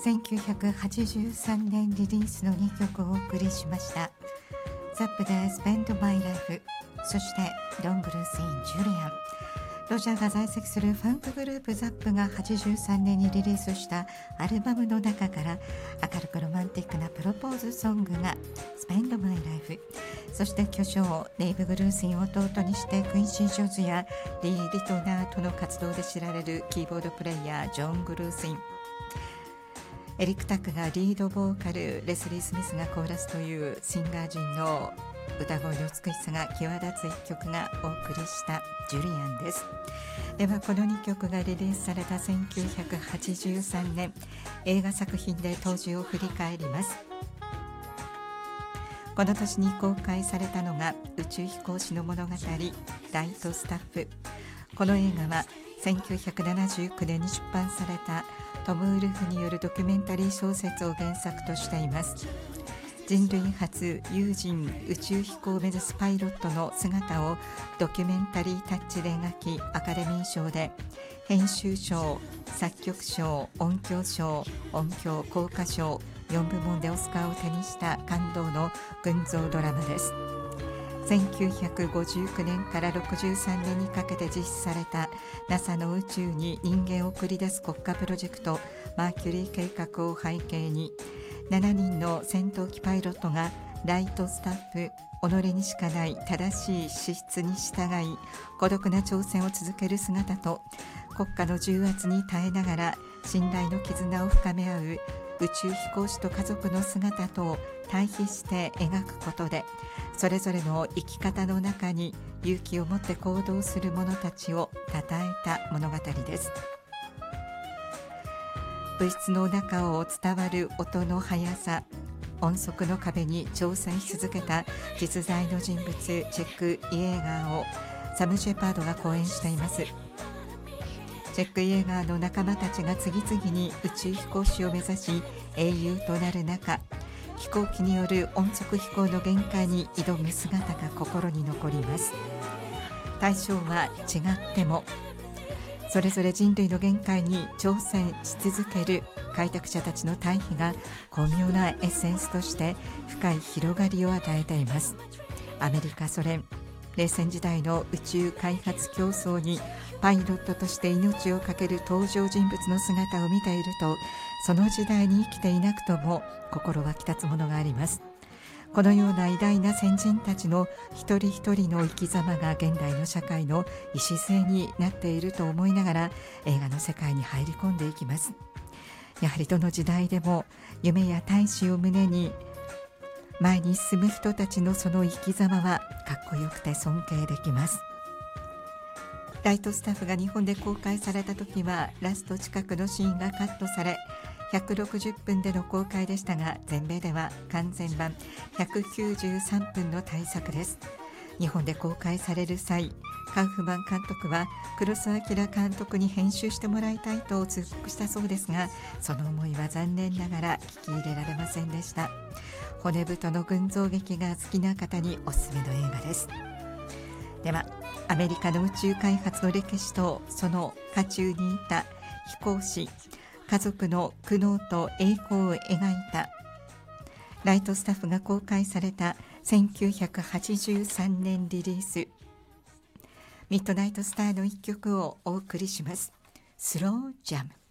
1983年リリースの2曲をお送りしました。ザップで Spend My Life、 そしてロングルースインジュリアン。ロジャーが在籍するファンクグループザップが83年にリリースしたアルバムの中から明るくロマンティックなプロポーズソングが Spend My Life、 そして巨匠デイブ・グルースインを弟にしてクインシー・ジョーズやリー・リトナーとの活動で知られるキーボードプレイヤージョン・グルースイン、エリック・タックがリードボーカル、レスリー・スミスがコーラスというシンガー陣の歌声の美しさが際立つ一曲がお送りしたジュリアンです。ではこの2曲がリリースされた1983年、映画作品で当時を振り返ります。この年に公開されたのが宇宙飛行士の物語ライトスタッフ。この映画は1979年に出版されたトム・ウルフによるドキュメンタリー小説を原作としています。人類初有人宇宙飛行を目指すパイロットの姿をドキュメンタリータッチで描き、アカデミー賞で編集賞、作曲賞、音響賞、音響効果賞4部門でオスカーを手にした感動の群像ドラマです。1959年から63年にかけて実施された NASA の宇宙に人間を送り出す国家プロジェクトマーキュリー計画を背景に、7人の戦闘機パイロットがライトスタッフ、己にしかない正しい資質に従い孤独な挑戦を続ける姿と、国家の重圧に耐えながら信頼の絆を深め合う宇宙飛行士と家族の姿とを対比して描くことで、それぞれの生き方の中に勇気を持って行動する者たちを称えた物語です。物質の中を伝わる音の速さ、音速の壁に挑戦し続けた実在の人物チェック・イエーガーをサム・シェパードが講演しています。チェック・イエーガーの仲間たちが次々に宇宙飛行士を目指し英雄となる中、飛行機による音速飛行の限界に挑む姿が心に残ります。対象は違ってもそれぞれ人類の限界に挑戦し続ける開拓者たちの対比が巧妙なエッセンスとして深い広がりを与えています。アメリカ、ソ連、冷戦時代の宇宙開発競争にパイロットとして命を懸ける登場人物の姿を見ていると、その時代に生きていなくとも心湧き立つものがあります。このような偉大な先人たちの一人一人の生き様が現代の社会の礎になっていると思いながら映画の世界に入り込んでいきます。やはりどの時代でも夢や大志を胸に前に進む人たちのその生き様はかっこよくて尊敬できます。ライトスタッフが日本で公開された時はラスト近くのシーンがカットされ160分での公開でしたが、全米では完全版193分の大作です。日本で公開される際、カウフマン監督は黒澤明監督に編集してもらいたいと通告したそうですが、その思いは残念ながら聞き入れられませんでした。骨太の群像劇が好きな方におすすめの映画です。では、アメリカの宇宙開発の歴史とその渦中にいた飛行士、家族の苦悩と栄光を描いたライトスタッフが公開された1983年リリース、ミッドナイトスターの一曲をお送りします。スロージャム。